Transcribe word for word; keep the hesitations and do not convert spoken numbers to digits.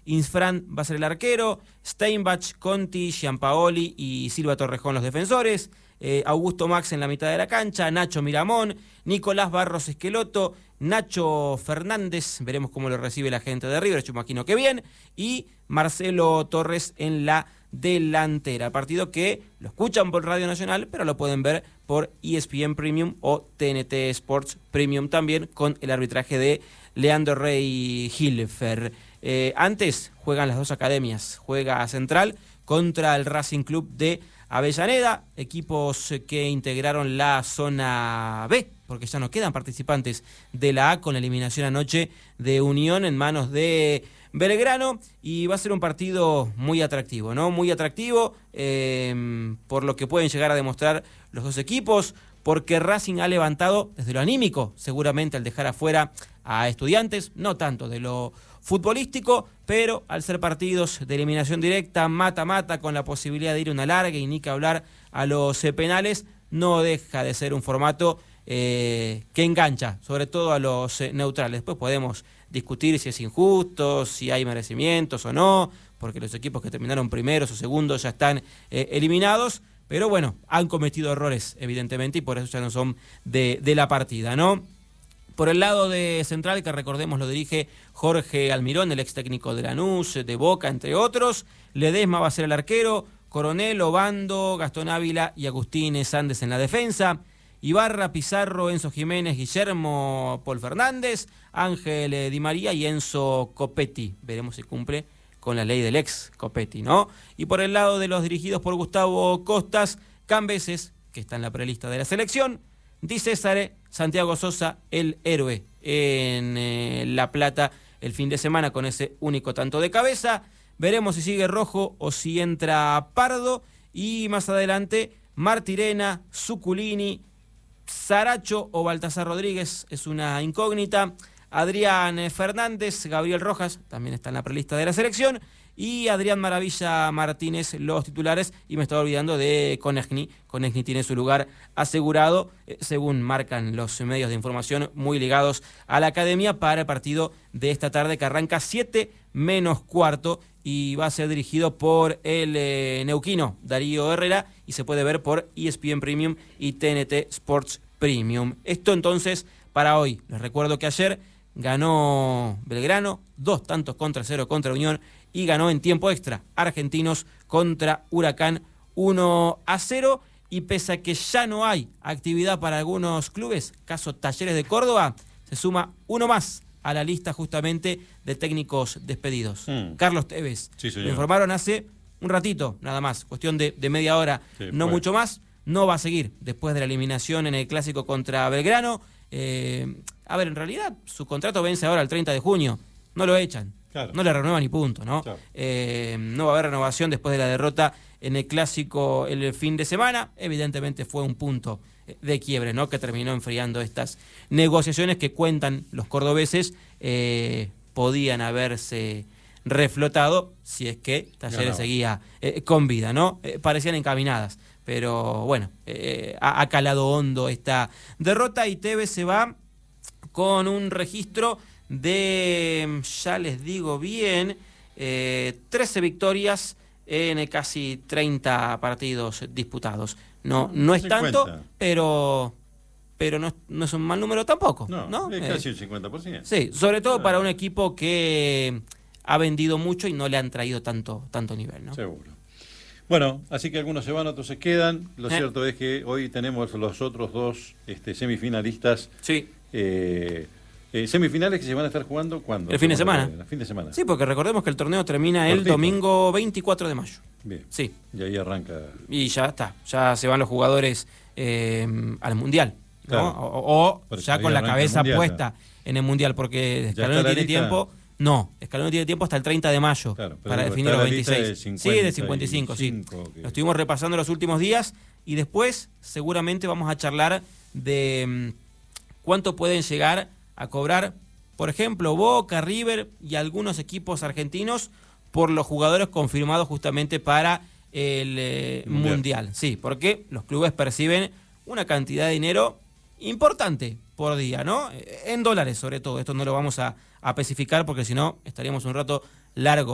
Insfran va a ser el arquero, Steinbach, Conti, Giampaoli y Silva Torrejón los defensores, eh, Augusto Max en la mitad de la cancha, Nacho Miramón, Nicolás Barros Esqueloto, Nacho Fernández, veremos cómo lo recibe la gente de River, yo imagino que bien, y Marcelo Torres en la delantera. Partido que lo escuchan por Radio Nacional, pero lo pueden ver por E S P N Premium o T N T Sports Premium también, con el arbitraje de Leandro Rey Hilfer. Eh, antes juegan las dos academias, juega Central contra el Racing Club de Avellaneda, equipos que integraron la zona B, porque ya no quedan participantes de la A con la eliminación anoche de Unión en manos de Belgrano, y va a ser un partido muy atractivo, ¿no? Muy atractivo eh, por lo que pueden llegar a demostrar los dos equipos, porque Racing ha levantado desde lo anímico, seguramente al dejar afuera a Estudiantes, no tanto de lo futbolístico, pero al ser partidos de eliminación directa, mata-mata, con la posibilidad de ir una larga y ni que hablar a los eh, penales, no deja de ser un formato eh, que engancha, sobre todo a los eh, neutrales. Después podemos discutir si es injusto, si hay merecimientos o no, porque los equipos que terminaron primeros o segundos ya están eh, eliminados, pero bueno, han cometido errores, evidentemente, y por eso ya no son de, de la partida, ¿no? Por el lado de Central, que recordemos lo dirige Jorge Almirón, el ex técnico de Lanús, de Boca, entre otros. Ledesma va a ser el arquero, Coronel, Obando, Gastón Ávila y Agustín Sández en la defensa. Ibarra, Pizarro, Enzo Jiménez, Guillermo, Paul Fernández, Ángel eh, Di María y Enzo Copetti. Veremos si cumple con la ley del ex Copetti, ¿no? Y por el lado de los dirigidos por Gustavo Costas, Cambeses, que está en la prelista de la selección, Di César, Santiago Sosa, el héroe en eh, La Plata el fin de semana con ese único tanto de cabeza. Veremos si sigue Rojo o si entra Pardo. Y más adelante, Martirena, Zuculini, Saracho o Baltasar Rodríguez es una incógnita. Adrián Fernández, Gabriel Rojas, también está en la prelista de la selección. Y Adrián Maravilla Martínez, los titulares, y me estaba olvidando de Konechny. Konechny tiene su lugar asegurado, eh, según marcan los medios de información muy ligados a la academia, para el partido de esta tarde que arranca siete menos cuarto y va a ser dirigido por el eh, neuquino Darío Herrera y se puede ver por E S P N Premium y T N T Sports Premium. Esto entonces para hoy. Les recuerdo que ayer ganó Belgrano, dos tantos contra cero contra Unión, y ganó en tiempo extra Argentinos contra Huracán uno a cero. Y pese a que ya no hay actividad para algunos clubes, caso Talleres de Córdoba, se suma uno más a la lista justamente de técnicos despedidos. Mm. Carlos Tevez. Sí, lo informaron hace un ratito, nada más, cuestión de, de media hora, sí, no fue. Mucho más. No va a seguir después de la eliminación en el clásico contra Belgrano. Eh, a ver, en realidad su contrato vence ahora el treinta de junio. No lo echan. Claro. No le renuevan ni punto, ¿no? Claro. Eh, no va a haber renovación después de la derrota en el clásico el fin de semana. Evidentemente fue un punto de quiebre, ¿no? Que terminó enfriando estas negociaciones que cuentan los cordobeses eh, podían haberse reflotado si es que Talleres no. seguía eh, con vida, ¿no? Eh, parecían encaminadas, pero bueno, eh, ha, ha calado hondo esta derrota y Tevez se va con un registro de, ya les digo bien, eh, trece victorias en casi treinta partidos disputados. No, no es cincuenta. Tanto, pero pero no, no es un mal número tampoco. No, ¿no? Es casi eh, el cincuenta por ciento. Sí, sobre todo ah. para un equipo que ha vendido mucho y no le han traído tanto, tanto nivel, ¿no? Seguro. Bueno, así que algunos se van, otros se quedan. Lo eh. cierto es que hoy tenemos los otros dos este, semifinalistas. Sí. Eh, Eh, semifinales que se van a estar jugando ¿cuándo? El fin de semana. El fin de semana. Sí, porque recordemos que el torneo termina Cortito. el domingo veinticuatro de mayo. Bien. Sí. Y ahí arranca. Y ya está, ya se van los jugadores eh, al Mundial, ¿no? Claro. O, o ya con la cabeza mundial, puesta ya. en el Mundial, porque Scaloni tiene lista? tiempo. No, Scaloni tiene tiempo hasta el treinta de mayo claro, para digo, definir los veintiséis. De cincuenta, sí, de cincuenta y cinco, sí. Que... Lo estuvimos repasando los últimos días y después seguramente vamos a charlar de um, cuánto pueden llegar a cobrar, por ejemplo, Boca, River y algunos equipos argentinos por los jugadores confirmados justamente para el eh, mundial. mundial. Sí, porque los clubes perciben una cantidad de dinero importante por día, ¿no? En dólares sobre todo. Esto no lo vamos a, a especificar porque si no estaríamos un rato largo